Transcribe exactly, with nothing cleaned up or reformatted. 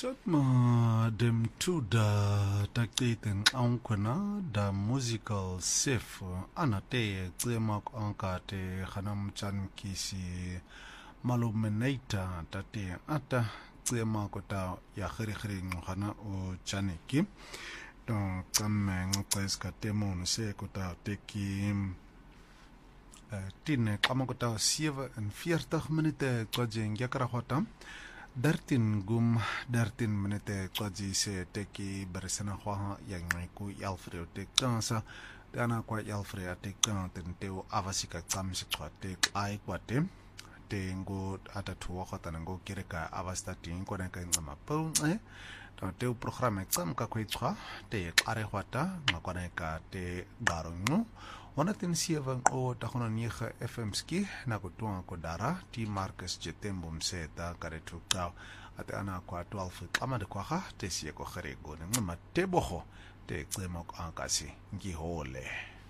ma dem tu da takten ankwana da musical sef anate tsema ankate khanam chan kisi malumenaita tate ata tsema kota ya khiri khiri ngkhana o chaneki don tsamme ngqeska temon se kota teki tien kama kota sevenenveertig minute tsajeng yakara khota dertien gum dertien minute tsaji se teki bersana khwa yangiku yalfreo tektansa dana kwa yalfreo tektan teo avasika tsamsi khwate ai kwate tengo atatu khota ngo kireka avastating kona ka ngama pone teo programa tsam ka kwetshwa te qare khwata ngakwana ka te garongo ona ten seven o takona nege F M ski na kutunga kodara ti Marcus Jetembo mseta karetu ka ate ana kwa twelve kama de kwa te siye ko kherego ngama tebogo te tsemo ankasi ngihole.